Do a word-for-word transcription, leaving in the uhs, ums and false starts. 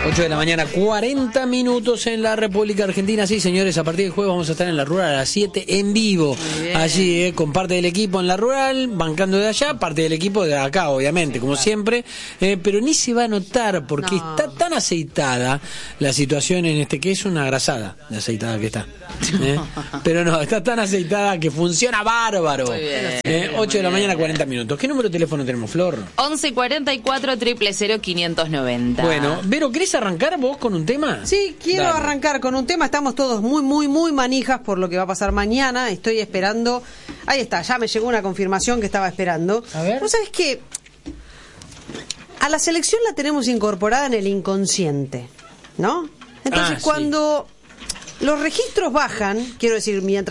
ocho de la mañana, cuarenta minutos en la República Argentina. Sí, señores, a partir del jueves vamos a estar en la Rural a las siete en vivo. Allí, eh, con parte del equipo en la Rural, bancando de allá, parte del equipo de acá, obviamente, sí, como claro. siempre. Eh, pero ni se va a notar porque no. está tan aceitada la situación en este, que es una grasada de aceitada que está. ¿eh? Pero no, está tan aceitada que funciona bárbaro. Muy bien. Eh, ocho de la mañana, cuarenta minutos. ¿Qué número de teléfono tenemos, Flor? once cuarenta y cuatro, cero cero cero, quinientos noventa. Bueno, Vero, ¿querés arrancar vos con un tema? Sí, quiero Dale. arrancar con un tema. Estamos todos muy, muy, muy manijas por lo que va a pasar mañana. Estoy esperando. Ahí está, ya me llegó una confirmación que estaba esperando. A ver. ¿Vos sabés qué? A la selección la tenemos incorporada en el inconsciente, ¿no? Entonces, ah, cuando sí. los registros bajan, quiero decir, mientras